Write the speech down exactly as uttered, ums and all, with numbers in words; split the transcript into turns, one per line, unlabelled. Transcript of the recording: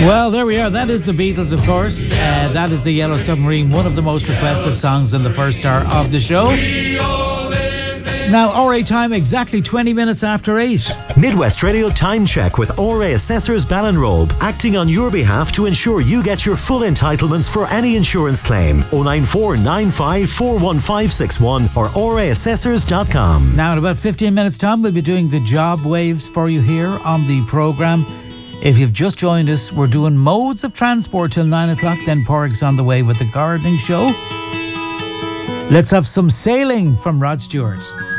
Well, there we are. That is the Beatles, of course. Uh, that is the Yellow Submarine, one of the most requested songs in the first hour of the show. Now, R A time, exactly twenty minutes after eight.
Midwest Radio Time Check with R A Assessors Ballinrobe, acting on your behalf to ensure you get your full entitlements for any insurance claim. oh nine four nine five four one five six one or r a assessors dot com.
Now, in about fifteen minutes' time, we'll be doing the job waves for you here on the programme. If you've just joined us, we're doing modes of transport till nine o'clock, then Porrick's on the way with the gardening show. Let's have some sailing from Rod Stewart.